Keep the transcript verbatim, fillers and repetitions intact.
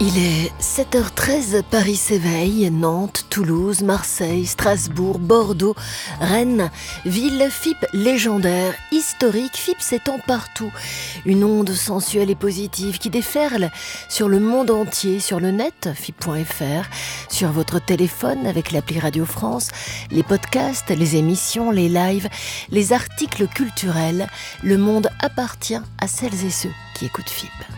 Il est sept heures treize, Paris s'éveille, Nantes, Toulouse, Marseille, Strasbourg, Bordeaux, Rennes, ville F I P légendaire, historique, F I P s'étend partout. Une onde sensuelle et positive qui déferle sur le monde entier, sur le net, F I P point F R, sur votre téléphone avec l'appli Radio France, les podcasts, les émissions, les lives, les articles culturels. Le monde appartient à celles et ceux qui écoutent F I P.